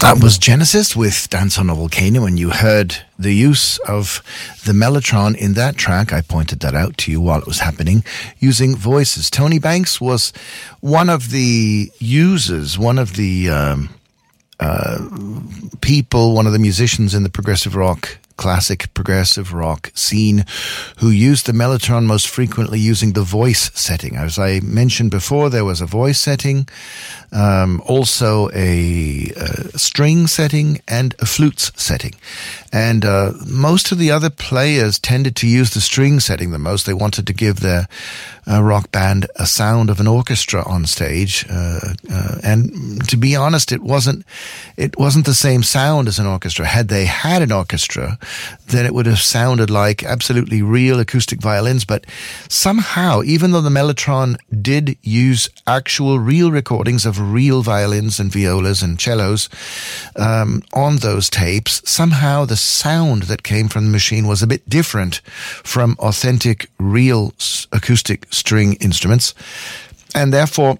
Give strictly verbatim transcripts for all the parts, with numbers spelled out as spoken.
That was Genesis with Dance on a Volcano, and you heard the use of the Mellotron in that track. I pointed that out to you while it was happening, using voices. Tony Banks was one of the users, one of the um, uh, people, one of the musicians in the progressive rock, classic progressive rock scene who used the Mellotron most frequently using the voice setting. As I mentioned before, there was a voice setting, um, also a, a string setting and a flutes setting. And uh, most of the other players tended to use the string setting the most. They wanted to give their uh, rock band a sound of an orchestra on stage. Uh, uh, and to be honest, it wasn't, it wasn't the same sound as an orchestra. Had they had an orchestra, then it would have sounded like absolutely real acoustic violins. But somehow, even though the Mellotron did use actual real recordings of real violins and violas and cellos um, on those tapes, somehow the sound that came from the machine was a bit different from authentic, real acoustic string instruments. And therefore,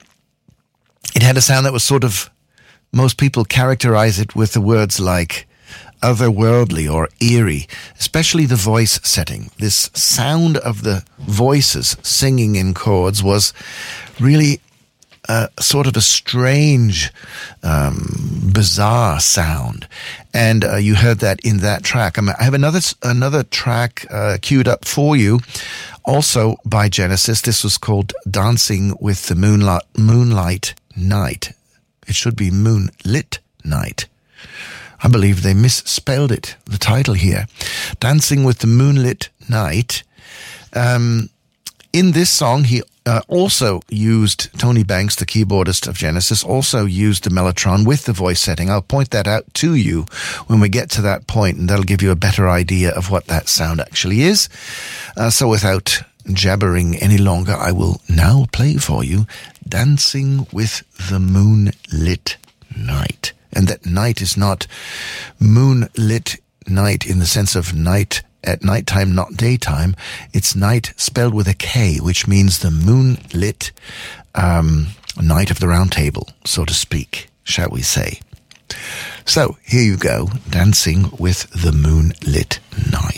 it had a sound that was sort of, most people characterize it with the words like otherworldly or eerie, especially the voice setting. This sound of the voices singing in chords was really uh, sort of a strange, um, bizarre sound. And uh, you heard that in that track. I, mean, I have another another track uh, queued up for you, also by Genesis. This was called Dancing with the Moonlight, Moonlight Night. It should be Moonlit Night. I believe they misspelled it, the title here. Dancing with the Moonlit Night. Um, in this song, he uh, also used, Tony Banks, the keyboardist of Genesis, also used the Mellotron with the voice setting. I'll point that out to you when we get to that point, and that'll give you a better idea of what that sound actually is. Uh, so without jabbering any longer, I will now play for you Dancing with the Moonlit Night. And that night is not moonlit night in the sense of night at nighttime, not daytime. It's night spelled with a K, which means the moonlit um, night of the round table, so to speak, shall we say. So here you go, Dancing with the Moonlit Night.